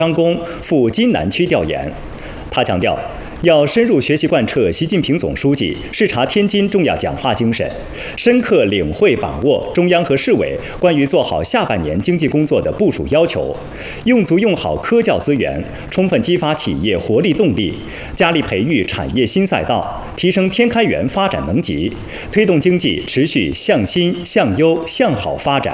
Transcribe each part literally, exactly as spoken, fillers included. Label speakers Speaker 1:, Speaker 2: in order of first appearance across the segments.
Speaker 1: 张公赴津南区调研，他强调，要深入学习贯彻习近平总书记视察天津重要讲话精神，深刻领会把握中央和市委关于做好下半年经济工作的部署要求，用足用好科教资源，充分激发企业活力动力，加力培育产业新赛道，提升天开源发展能级，推动经济持续向新、向优、向好发展。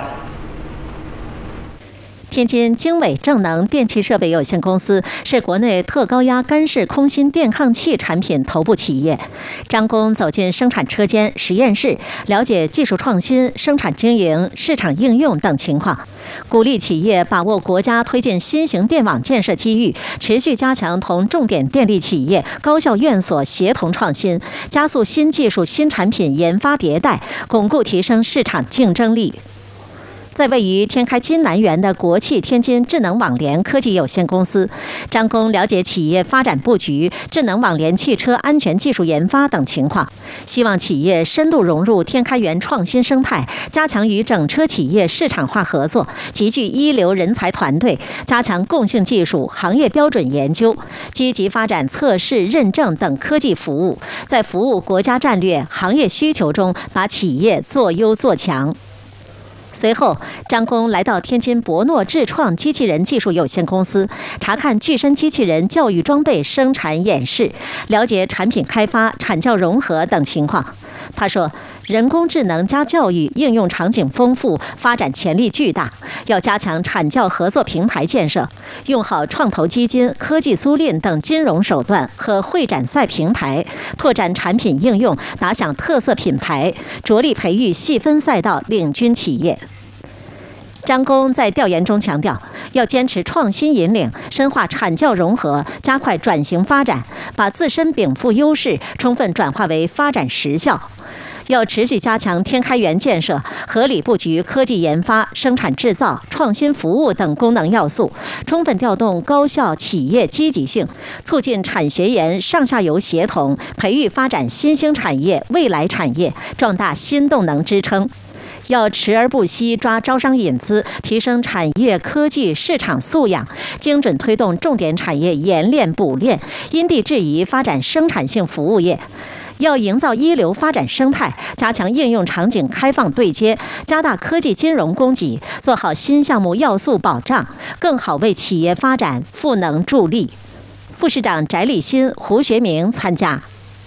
Speaker 2: 天津经纬正能电气设备有限公司是国内特高压干式空心电抗气产品头部企业。张工走进生产车间、实验室，了解技术创新、生产经营、市场应用等情况，鼓励企业把握国家推进新型电网建设机遇，持续加强同重点电力企业、高校院所协同创新，加速新技术新产品研发迭代，巩固提升市场竞争力。在位于天开津南园的国汽天津智能网联科技有限公司，张工了解企业发展布局、智能网联汽车安全技术研发等情况，希望企业深度融入天开园创新生态，加强与整车企业市场化合作，集聚一流人才团队，加强共性技术、行业标准研究，积极发展测试、认证等科技服务，在服务国家战略、行业需求中，把企业做优做强。随后，张工来到天津博诺智创机器人技术有限公司，查看具身机器人教育装备生产演示，了解产品开发、产教融合等情况。他说，人工智能加教育应用场景丰富，发展潜力巨大，要加强产教合作平台建设，用好创投基金、科技租赁等金融手段和会展赛平台，拓展产品应用，打响特色品牌，着力培育细分赛道领军企业。张工在调研中强调，要坚持创新引领，深化产教融合，加快转型发展，把自身禀赋优势充分转化为发展实效。要持续加强天开源建设，合理布局科技研发、生产制造、创新服务等功能要素，充分调动高校企业积极性，促进产学研上下游协同，培育发展新兴产业、未来产业，壮大新动能支撑。要持而不息抓招商引资，提升产业科技市场素养，精准推动重点产业研炼补练，因地制宜发展生产性服务业。要营造一流发展生态，加强应用场景开放对接，加大科技金融供给，做好新项目要素保障，更好为企业发展赋能助力。副市长翟立新、胡学明参加。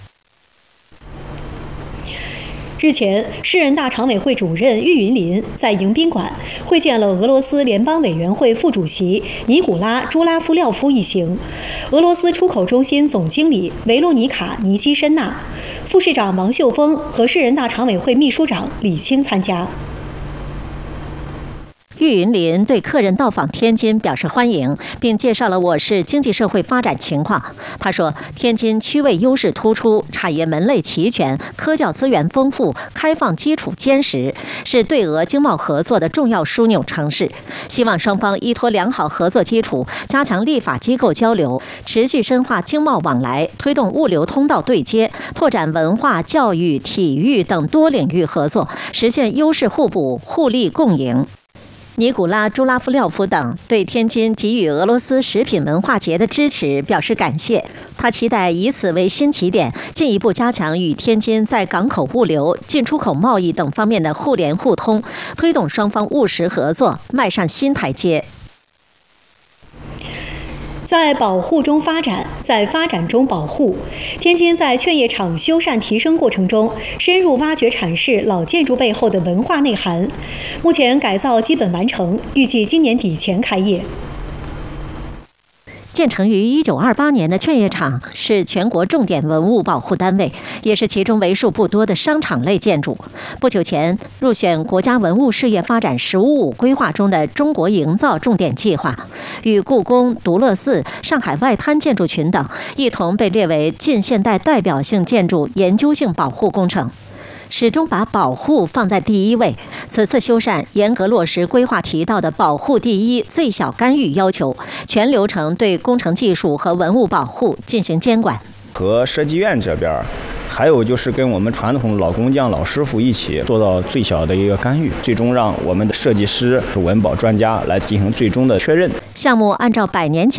Speaker 3: 日前，市人大常委会主任郁云林在迎宾馆会见了俄罗斯联邦委员会副主席尼古拉·朱拉夫廖夫一行、俄罗斯出口中心总经理维罗妮卡·尼基申娜、副市长王秀峰和市人大常委会秘书长李清参加。
Speaker 2: 郁云林对客人到访天津表示欢迎，并介绍了我市经济社会发展情况。他说，天津区位优势突出，产业门类齐全，科教资源丰富，开放基础坚实，是对俄经贸合作的重要枢纽城市。希望双方依托良好合作基础，加强立法机构交流，持续深化经贸往来，推动物流通道对接，拓展文化、教育、体育等多领域合作，实现优势互补、互利共赢。尼古拉·朱拉夫廖夫等对天津给予俄罗斯食品文化节的支持表示感谢。他期待以此为新起点，进一步加强与天津在港口物流、进出口贸易等方面的互联互通，推动双方务实合作迈上新台阶。
Speaker 3: 在保护中发展，在发展中保护。天津在劝业场修缮提升过程中，深入挖掘阐释老建筑背后的文化内涵。目前改造基本完成，预计今年底前开业。
Speaker 2: 建成于一九二八年的劝业场是全国重点文物保护单位，也是其中为数不多的商场类建筑。不久前入选国家文物事业发展“十五五”规划中的中国营造重点计划，与故宫、独乐寺、上海外滩建筑群等一同被列为近现代代表性建筑研究性保护工程。始终把保护放在第一位。此次修缮严格落实规划提到的保护第一、最小干预要求，全流程对工程技术和文物保护进行监管。
Speaker 4: 和设计院这边，还有就是跟我们传统老工匠、老师傅一起做到最小的一个干预，最终让我们的设计师、文保专家来进行最终的确认。
Speaker 2: 项目按照百年前